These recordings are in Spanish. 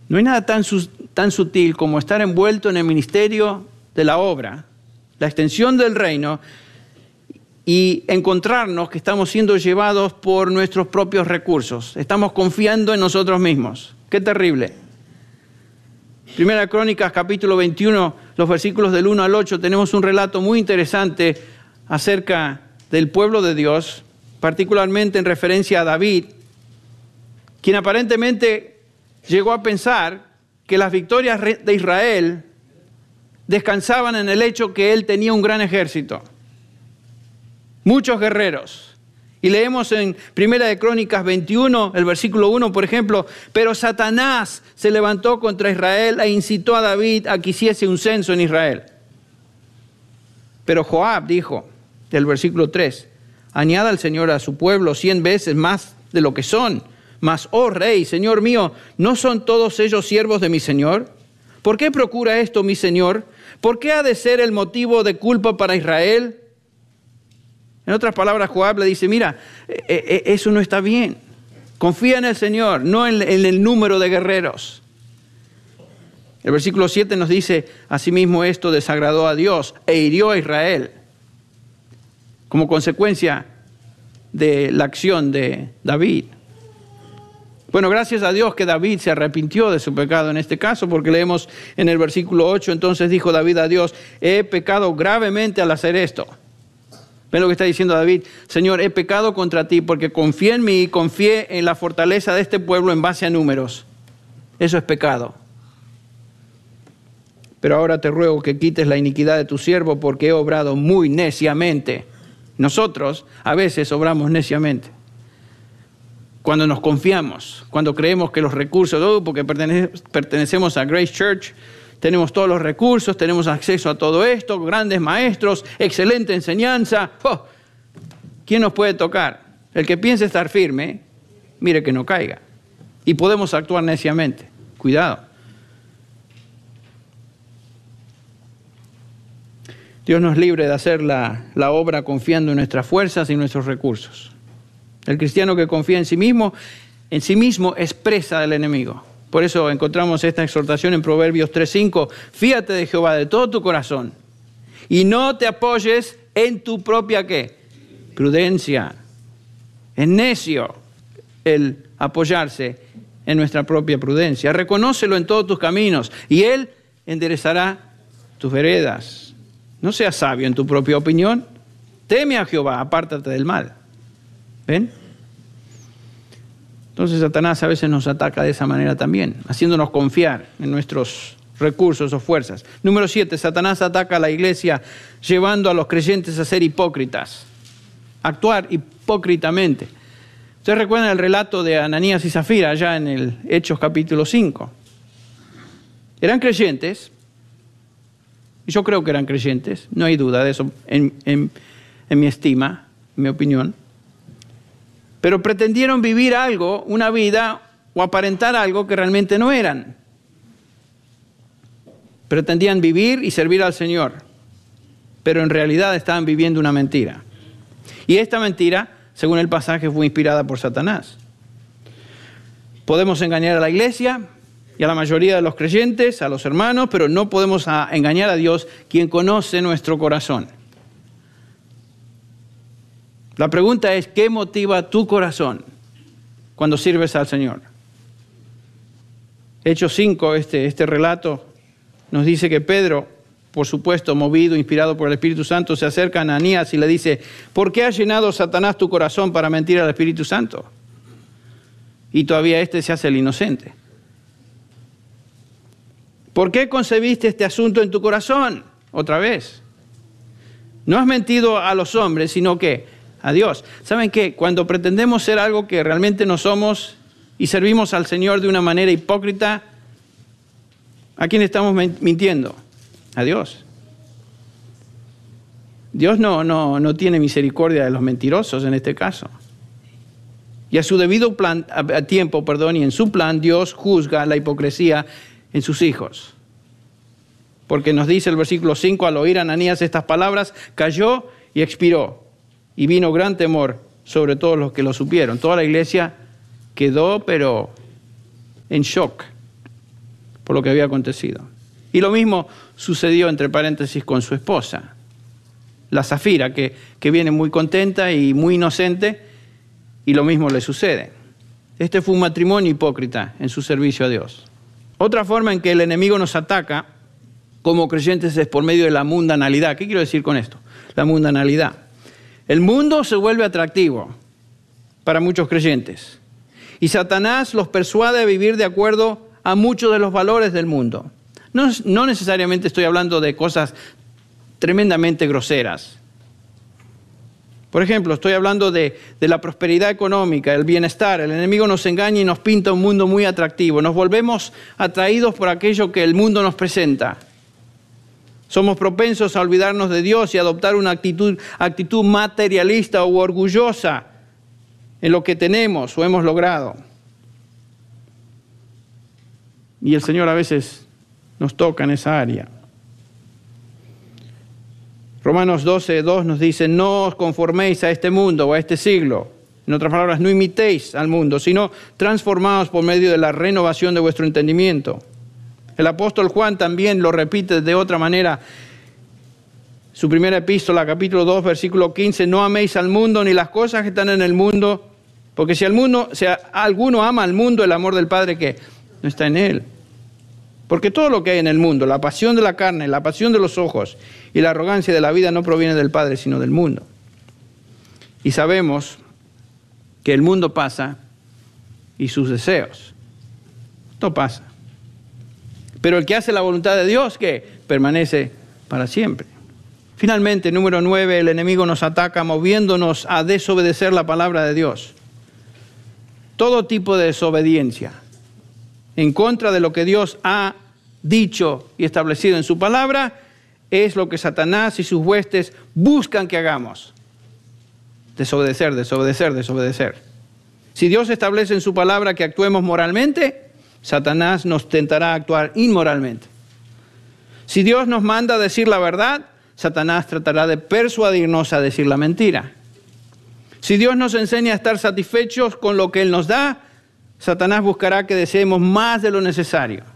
No hay nada tan sutil como estar envuelto en el ministerio de la obra, la extensión del reino, y encontrarnos que estamos siendo llevados por nuestros propios recursos. Estamos confiando en nosotros mismos. ¡Qué terrible! Primera Crónicas, capítulo 21, los versículos del 1 al 8, tenemos un relato muy interesante acerca del pueblo de Dios, particularmente en referencia a David, quien aparentemente llegó a pensar que las victorias de Israel descansaban en el hecho que él tenía un gran ejército, muchos guerreros. Y leemos en Primera de Crónicas 21, el versículo 1, por ejemplo, pero Satanás se levantó contra Israel e incitó a David a que hiciese un censo en Israel. Pero Joab dijo, del versículo 3, añada al Señor a su pueblo 100 veces más de lo que son. Mas, oh rey, Señor mío, ¿no son todos ellos siervos de mi Señor? ¿Por qué procura esto mi Señor? ¿Por qué ha de ser el motivo de culpa para Israel? En otras palabras, Joab le dice, mira, eso no está bien. Confía en el Señor, no en el número de guerreros. El versículo 7 nos dice, asimismo esto desagradó a Dios e hirió a Israel como consecuencia de la acción de David. Bueno, gracias a Dios que David se arrepintió de su pecado en este caso, porque leemos en el versículo 8, entonces dijo David a Dios, he pecado gravemente al hacer esto. ¿Ven lo que está diciendo David? Señor, he pecado contra ti porque confié en mí y confié en la fortaleza de este pueblo en base a números. Eso es pecado. Pero ahora te ruego que quites la iniquidad de tu siervo porque he obrado muy neciamente. Nosotros a veces obramos neciamente. Cuando nos confiamos, cuando creemos que los recursos, porque pertenecemos a Grace Church, tenemos todos los recursos, tenemos acceso a todo esto, grandes maestros, excelente enseñanza. ¡Oh! ¿Quién nos puede tocar? El que piense estar firme, mire que no caiga. Y podemos actuar neciamente. Cuidado. Dios nos libre de hacer la obra confiando en nuestras fuerzas y nuestros recursos. El cristiano que confía en sí mismo es presa del enemigo. Por eso encontramos esta exhortación en Proverbios 3:5. Fíate de Jehová de todo tu corazón y no te apoyes en tu propia ¿qué? Prudencia. Es necio el apoyarse en nuestra propia prudencia. Reconócelo en todos tus caminos y Él enderezará tus veredas. No seas sabio en tu propia opinión. Teme a Jehová, apártate del mal. ¿Ven? Entonces Satanás a veces nos ataca de esa manera también, haciéndonos confiar en nuestros recursos o fuerzas. Número 7, Satanás ataca a la iglesia llevando a los creyentes a ser hipócritas, actuar hipócritamente. Ustedes recuerdan el relato de Ananías y Zafira allá en el Hechos capítulo 5. Eran creyentes, y yo creo que eran creyentes, no hay duda de eso en mi estima, en mi opinión. Pero pretendieron vivir algo, una vida, o aparentar algo que realmente no eran. Pretendían vivir y servir al Señor, pero en realidad estaban viviendo una mentira. Y esta mentira, según el pasaje, fue inspirada por Satanás. Podemos engañar a la iglesia y a la mayoría de los creyentes, a los hermanos, pero no podemos engañar a Dios, quien conoce nuestro corazón. La pregunta es, ¿qué motiva tu corazón cuando sirves al Señor? Hechos 5, este relato, nos dice que Pedro, por supuesto, movido, inspirado por el Espíritu Santo, se acerca a Ananías y le dice, ¿por qué ha llenado Satanás tu corazón para mentir al Espíritu Santo? Y todavía se hace el inocente. ¿Por qué concebiste este asunto en tu corazón? Otra vez. No has mentido a los hombres, sino que a Dios. ¿Saben qué? Cuando pretendemos ser algo que realmente no somos y servimos al Señor de una manera hipócrita, ¿a quién estamos mintiendo? A Dios. Dios no tiene misericordia de los mentirosos en este caso. Y a su debido tiempo, y en su plan, Dios juzga la hipocresía en sus hijos. Porque nos dice el versículo 5, al oír Ananías estas palabras, cayó y expiró. Y vino gran temor sobre todos los que lo supieron. Toda la iglesia quedó, pero en shock. por lo que había acontecido. Y lo mismo sucedió, entre paréntesis, con su esposa, la Zafira, que viene muy contenta y muy inocente, y lo mismo le sucede. Este fue un matrimonio hipócrita en su servicio a Dios. Otra forma en que el enemigo nos ataca como creyentes es por medio de la mundanalidad. ¿Qué quiero decir con esto? La mundanalidad. El mundo se vuelve atractivo para muchos creyentes y Satanás los persuade a vivir de acuerdo a muchos de los valores del mundo. No necesariamente estoy hablando de cosas tremendamente groseras. Por ejemplo, estoy hablando de la prosperidad económica, el bienestar. El enemigo nos engaña y nos pinta un mundo muy atractivo. Nos volvemos atraídos por aquello que el mundo nos presenta. Somos propensos a olvidarnos de Dios y adoptar una actitud materialista u orgullosa en lo que tenemos o hemos logrado. Y el Señor a veces nos toca en esa área. Romanos 12:2 nos dice, no os conforméis a este mundo o a este siglo. En otras palabras, no imitéis al mundo, sino transformaos por medio de la renovación de vuestro entendimiento. El apóstol Juan también lo repite de otra manera. Su primera epístola, capítulo 2, versículo 15, no améis al mundo ni las cosas que están en el mundo, porque si alguno ama al mundo, el amor del Padre que no está en él. Porque todo lo que hay en el mundo, la pasión de la carne, la pasión de los ojos y la arrogancia de la vida no proviene del Padre, sino del mundo. Y sabemos que el mundo pasa y sus deseos. Esto pasa. Pero el que hace la voluntad de Dios, que permanece para siempre. Finalmente, número 9, el enemigo nos ataca moviéndonos a desobedecer la palabra de Dios. Todo tipo de desobediencia en contra de lo que Dios ha dicho y establecido en su palabra es lo que Satanás y sus huestes buscan que hagamos. Desobedecer, desobedecer, desobedecer. Si Dios establece en su palabra que actuemos moralmente, Satanás nos tentará a actuar inmoralmente. Si Dios nos manda a decir la verdad, Satanás tratará de persuadirnos a decir la mentira. Si Dios nos enseña a estar satisfechos con lo que Él nos da, Satanás buscará que deseemos más de lo necesario.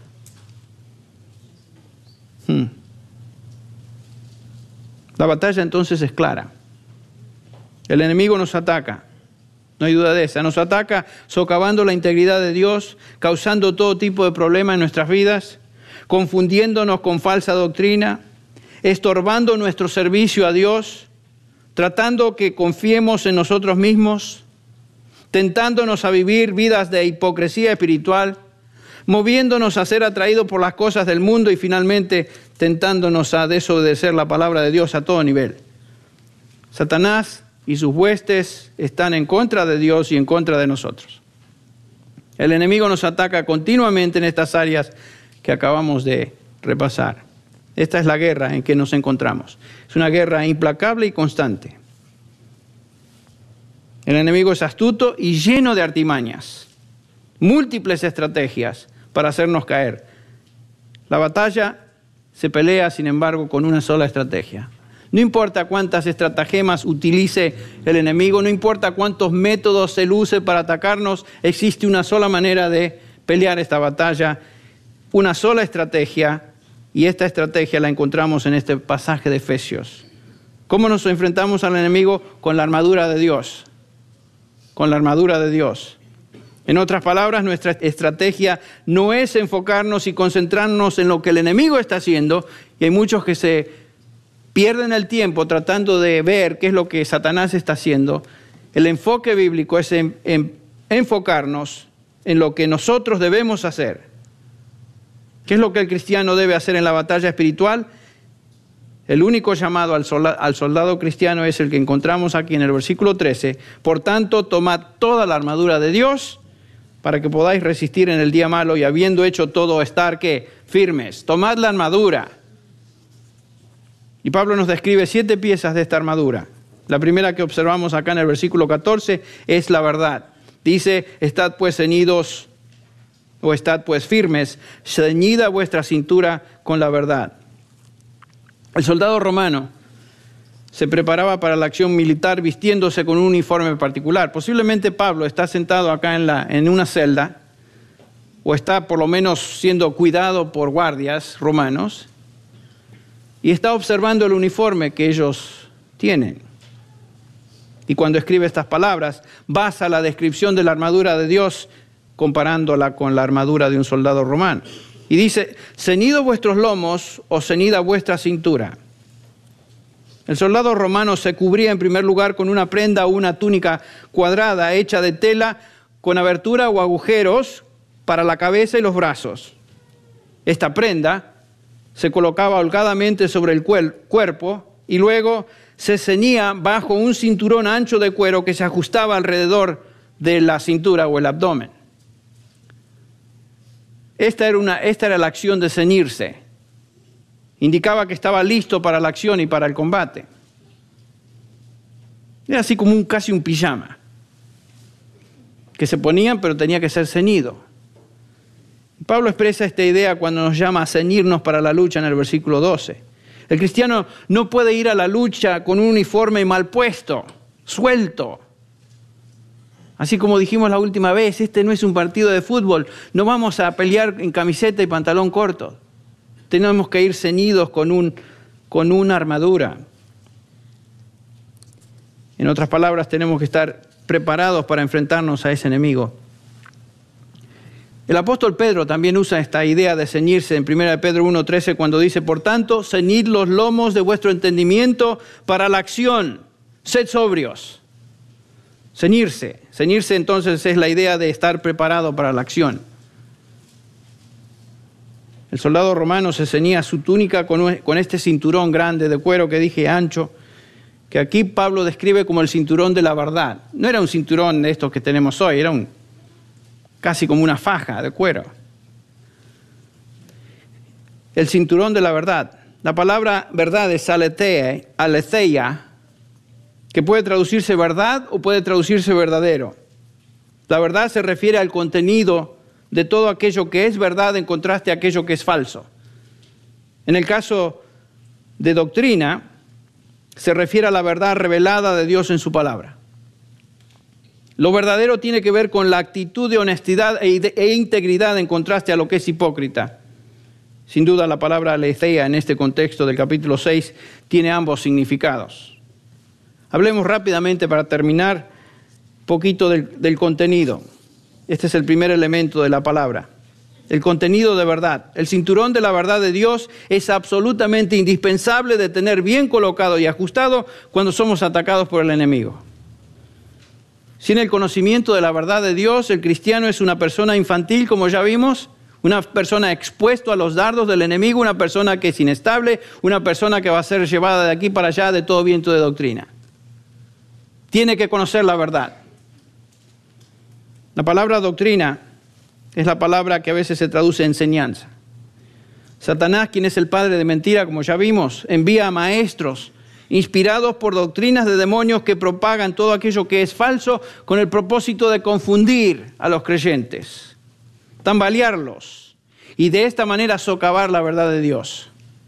La batalla entonces es clara. El enemigo nos ataca, no hay duda de esa. Nos ataca socavando la integridad de Dios, causando todo tipo de problemas en nuestras vidas, confundiéndonos con falsa doctrina, estorbando nuestro servicio a Dios, tratando que confiemos en nosotros mismos, tentándonos a vivir vidas de hipocresía espiritual, moviéndonos a ser atraídos por las cosas del mundo y finalmente tentándonos a desobedecer la palabra de Dios a todo nivel. Satanás y sus huestes están en contra de Dios y en contra de nosotros. El enemigo nos ataca continuamente en estas áreas que acabamos de repasar. Esta es la guerra en que nos encontramos. Es una guerra implacable y constante. El enemigo es astuto y lleno de artimañas, múltiples estrategias para hacernos caer. La batalla se pelea, sin embargo, con una sola estrategia. No importa cuántas estratagemas utilice el enemigo, no importa cuántos métodos él use para atacarnos, existe una sola manera de pelear esta batalla, una sola estrategia, y esta estrategia la encontramos en este pasaje de Efesios. ¿Cómo nos enfrentamos al enemigo? Con la armadura de Dios. Con la armadura de Dios. En otras palabras, nuestra estrategia no es enfocarnos y concentrarnos en lo que el enemigo está haciendo, y hay muchos que se pierden el tiempo tratando de ver qué es lo que Satanás está haciendo. El enfoque bíblico es enfocarnos en lo que nosotros debemos hacer. ¿Qué es lo que el cristiano debe hacer en la batalla espiritual? El único llamado al soldado cristiano es el que encontramos aquí en el versículo 13. Por tanto, tomad toda la armadura de Dios para que podáis resistir en el día malo y habiendo hecho todo estar, ¿qué? Firmes. Tomad la armadura. Y Pablo nos describe 7 piezas de esta armadura. La primera que observamos acá en el versículo 14 es la verdad. Dice, estad pues ceñidos o estad pues firmes, ceñida vuestra cintura con la verdad. El soldado romano se preparaba para la acción militar vistiéndose con un uniforme particular. Posiblemente Pablo está sentado acá en una celda o está por lo menos siendo cuidado por guardias romanos, y está observando el uniforme que ellos tienen. Y cuando escribe estas palabras, basa la descripción de la armadura de Dios comparándola con la armadura de un soldado romano. Y dice, ceñidos vuestros lomos o ceñida vuestra cintura. El soldado romano se cubría en primer lugar con una prenda o una túnica cuadrada hecha de tela con abertura o agujeros para la cabeza y los brazos. Esta prenda se colocaba holgadamente sobre el cuerpo y luego se ceñía bajo un cinturón ancho de cuero que se ajustaba alrededor de la cintura o el abdomen. Esta era la acción de ceñirse. Indicaba que estaba listo para la acción y para el combate. Era así como casi un pijama, que se ponían pero tenía que ser ceñido. Pablo expresa esta idea cuando nos llama a ceñirnos para la lucha en el versículo 12. El cristiano no puede ir a la lucha con un uniforme mal puesto, suelto. Así como dijimos la última vez, este no es un partido de fútbol, no vamos a pelear en camiseta y pantalón corto. Tenemos que ir ceñidos con una armadura. En otras palabras, tenemos que estar preparados para enfrentarnos a ese enemigo. El apóstol Pedro también usa esta idea de ceñirse en 1 Pedro 1:13 cuando dice, por tanto, ceñid los lomos de vuestro entendimiento para la acción, sed sobrios. Ceñirse entonces es la idea de estar preparado para la acción. El soldado romano se ceñía su túnica con este cinturón grande de cuero que dije ancho, que aquí Pablo describe como el cinturón de la verdad. No era un cinturón de estos que tenemos hoy, era casi como una faja de cuero. El cinturón de la verdad. La palabra verdad es aletheia, que puede traducirse verdad o puede traducirse verdadero. La verdad se refiere al contenido de todo aquello que es verdad en contraste a aquello que es falso. En el caso de doctrina, se refiere a la verdad revelada de Dios en su palabra. Lo verdadero tiene que ver con la actitud de honestidad e integridad en contraste a lo que es hipócrita. Sin duda la palabra aletheia en este contexto del capítulo 6 tiene ambos significados. Hablemos rápidamente para terminar un poquito del contenido. Este es el primer elemento de la palabra. El contenido de verdad. El cinturón de la verdad de Dios es absolutamente indispensable de tener bien colocado y ajustado cuando somos atacados por el enemigo. Sin el conocimiento de la verdad de Dios, el cristiano es una persona infantil, como ya vimos, una persona expuesta a los dardos del enemigo, una persona que es inestable, una persona que va a ser llevada de aquí para allá de todo viento de doctrina. Tiene que conocer la verdad. La palabra doctrina es la palabra que a veces se traduce enseñanza. Satanás, quien es el padre de mentira, como ya vimos, envía a maestros inspirados por doctrinas de demonios que propagan todo aquello que es falso con el propósito de confundir a los creyentes, tambalearlos y de esta manera socavar la verdad de Dios.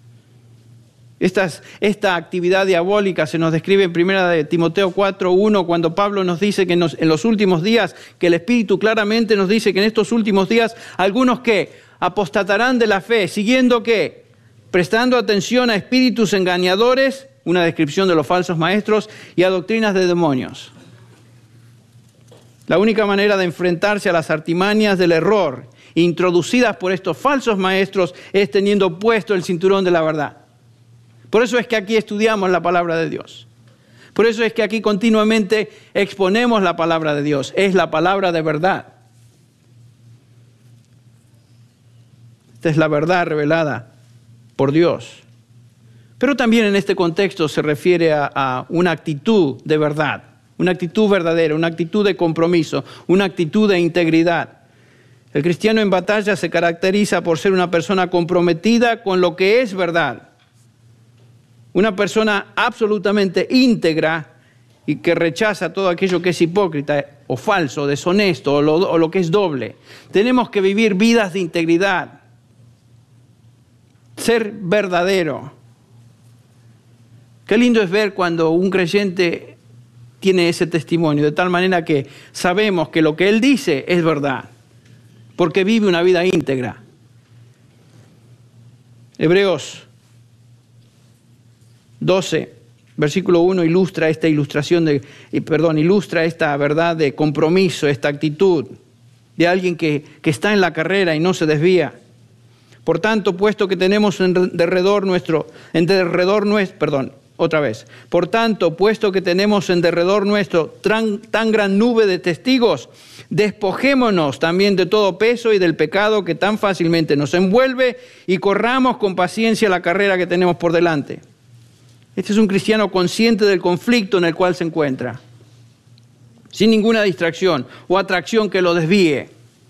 Esta actividad diabólica se nos describe en 1 Timoteo 4:1 cuando Pablo nos dice que en los últimos días, que el Espíritu claramente nos dice que en estos últimos días algunos que apostatarán de la fe, siguiendo ¿qué? Prestando atención a espíritus engañadores, una descripción de los falsos maestros, y a doctrinas de demonios. La única manera de enfrentarse a las artimañas del error introducidas por estos falsos maestros es teniendo puesto el cinturón de la verdad. Por eso es que aquí estudiamos la palabra de Dios. Por eso es que aquí continuamente exponemos la palabra de Dios. Es la palabra de verdad. Esta es la verdad revelada por Dios. Pero también en este contexto se refiere a una actitud de verdad, una actitud verdadera, una actitud de compromiso, una actitud de integridad. El cristiano en batalla se caracteriza por ser una persona comprometida con lo que es verdad. Una persona absolutamente íntegra y que rechaza todo aquello que es hipócrita o falso, deshonesto o lo que es doble. Tenemos que vivir vidas de integridad, ser verdadero. Qué lindo es ver cuando un creyente tiene ese testimonio, de tal manera que sabemos que lo que él dice es verdad. porque vive una vida íntegra. Hebreos 12, versículo 1 ilustra esta verdad de compromiso, esta actitud de alguien que está en la carrera y no se desvía. Por tanto, puesto que tenemos Por tanto, puesto que tenemos en derredor nuestro tan gran nube de testigos, despojémonos también de todo peso y del pecado que tan fácilmente nos envuelve y corramos con paciencia la carrera que tenemos por delante. Este es un cristiano consciente del conflicto en el cual se encuentra, sin ninguna distracción o atracción que lo desvíe.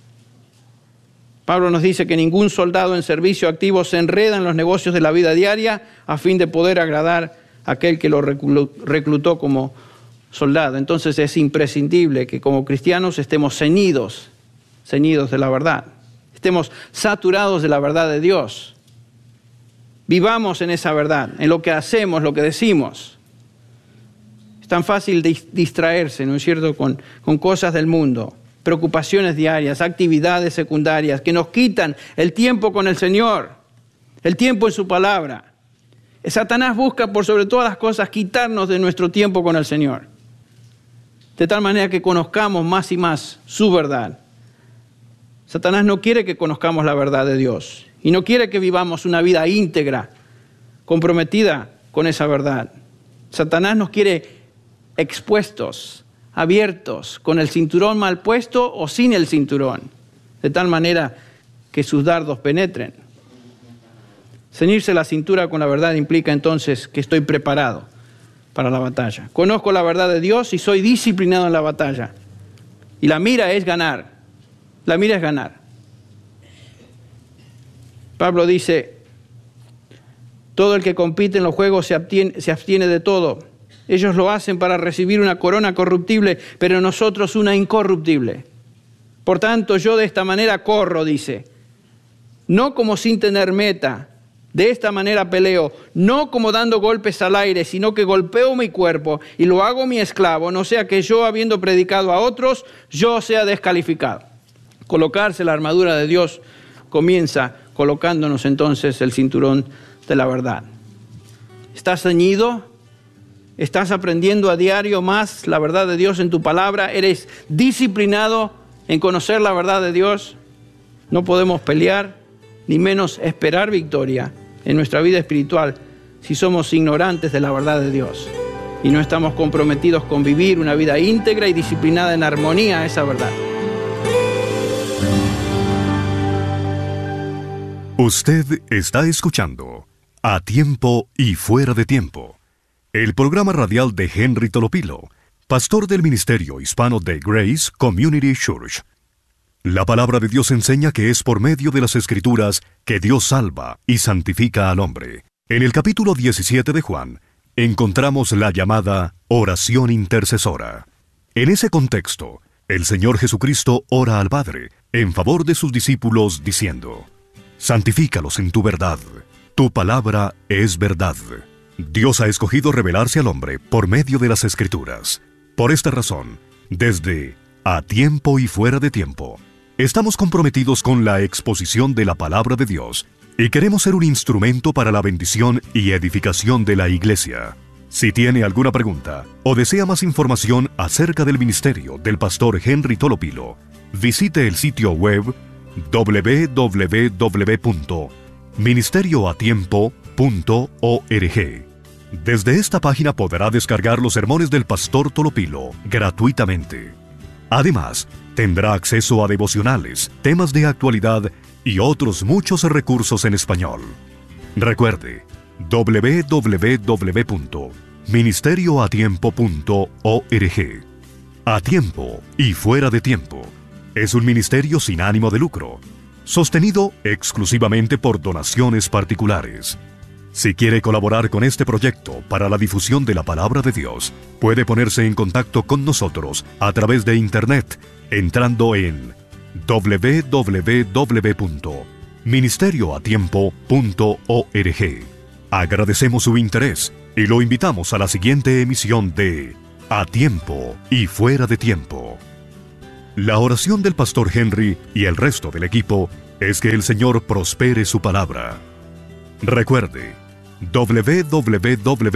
Pablo nos dice que ningún soldado en servicio activo se enreda en los negocios de la vida diaria a fin de poder agradar a aquel que lo reclutó como soldado. Entonces es imprescindible que como cristianos estemos ceñidos de la verdad, estemos saturados de la verdad de Dios. Vivamos en esa verdad, en lo que hacemos, lo que decimos. Es tan fácil distraerse, ¿no es cierto?, con cosas del mundo, preocupaciones diarias, actividades secundarias que nos quitan el tiempo con el Señor, el tiempo en su palabra. Satanás busca por sobre todas las cosas quitarnos de nuestro tiempo con el Señor, de tal manera que conozcamos más y más su verdad. Satanás no quiere que conozcamos la verdad de Dios y no quiere que vivamos una vida íntegra, comprometida con esa verdad. Satanás nos quiere expuestos, abiertos, con el cinturón mal puesto o sin el cinturón, de tal manera que sus dardos penetren. Ceñirse la cintura con la verdad implica entonces que estoy preparado para la batalla. Conozco la verdad de Dios y soy disciplinado en la batalla. Y la mira es ganar. La mira es ganar. Pablo dice, todo el que compite en los juegos se abstiene de todo. Ellos lo hacen para recibir una corona corruptible, pero nosotros una incorruptible. Por tanto, yo de esta manera corro, dice, no como sin tener meta. De esta manera peleo, no como dando golpes al aire, sino que golpeo mi cuerpo y lo hago mi esclavo, no sea que yo, habiendo predicado a otros, yo sea descalificado. Colocarse la armadura de Dios comienza colocándonos entonces el cinturón de la verdad. ¿Estás ceñido? ¿Estás aprendiendo a diario más la verdad de Dios en tu palabra? ¿Eres disciplinado en conocer la verdad de Dios? No podemos pelear, ni menos esperar victoria en nuestra vida espiritual si somos ignorantes de la verdad de Dios y no estamos comprometidos con vivir una vida íntegra y disciplinada en armonía a esa verdad. Usted está escuchando A Tiempo y Fuera de Tiempo, el programa radial de Henry Tolopilo, pastor del Ministerio Hispano de Grace Community Church. La palabra de Dios enseña que es por medio de las Escrituras que Dios salva y santifica al hombre. En el capítulo 17 de Juan, encontramos la llamada oración intercesora. En ese contexto, el Señor Jesucristo ora al Padre en favor de sus discípulos diciendo, santifícalos en tu verdad, tu palabra es verdad. Dios ha escogido revelarse al hombre por medio de las Escrituras. Por esta razón, desde A Tiempo y Fuera de Tiempo, estamos comprometidos con la exposición de la palabra de Dios y queremos ser un instrumento para la bendición y edificación de la iglesia. Si tiene alguna pregunta o desea más información acerca del ministerio del pastor Henry Tolopilo, visite el sitio web www.ministerioatiempo.org. Desde esta página podrá descargar los sermones del pastor Tolopilo gratuitamente. Además, tendrá acceso a devocionales, temas de actualidad y otros muchos recursos en español. Recuerde, www.ministerioatiempo.org. A Tiempo y Fuera de Tiempo es un ministerio sin ánimo de lucro, sostenido exclusivamente por donaciones particulares. Si quiere colaborar con este proyecto para la difusión de la palabra de Dios, puede ponerse en contacto con nosotros a través de Internet, entrando en www.ministerioatiempo.org. Agradecemos su interés y lo invitamos a la siguiente emisión de A Tiempo y Fuera de Tiempo. La oración del pastor Henry y el resto del equipo es que el Señor prospere su palabra. Recuerde,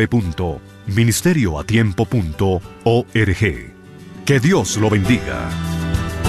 www.ministerioatiempo.org. Que Dios lo bendiga.